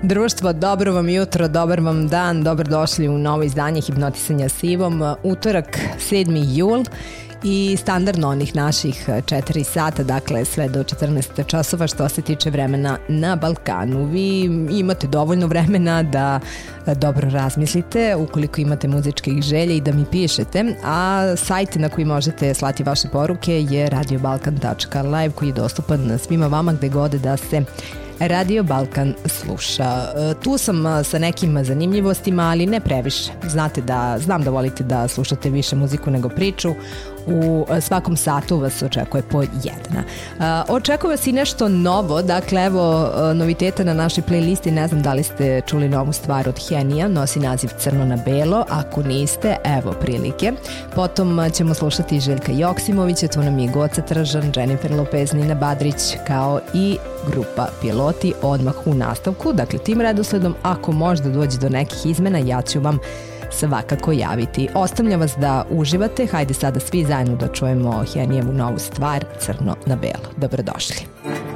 Društvo, dobro vam jutro, dobar vam dan, dobrodošli u novo izdanje Hipnotisanja s Ivom. Utorak, 7. jul i standardno onih naših 4 sata, dakle sve do 14 časova što se tiče vremena na Balkanu. Vi imate dovoljno vremena da dobro razmislite ukoliko imate muzičkih želja i da mi pišete, a sajt na koji možete slati vaše poruke je radiobalkan.live koji je dostupan svima vama gde god da se Radio Balkan sluša. Tu sam sa nekim zanimljivostima, ali ne previše. Znam da volite da slušate više muziku nego priču. U svakom satu vas očekuje po jedna. Očekuje vas i nešto novo, dakle evo noviteta na našoj playlisti, ne znam da li ste čuli novu stvar od Henija, nosi naziv Crno na belo, ako niste, evo prilike. Potom ćemo slušati Željka Joksimovića, tu nam je Goca Tržan, Jennifer Lopez, Nina Badrić, kao i grupa Piloti odmah u nastavku. Dakle, tim redosledom, ako možda dođe do nekih izmena, ja ću vam svakako javiti. Ostavljam vas da uživate. Hajde sada svi zajedno da čujemo Henijevu novu stvar Crno na belo. Dobrodošli.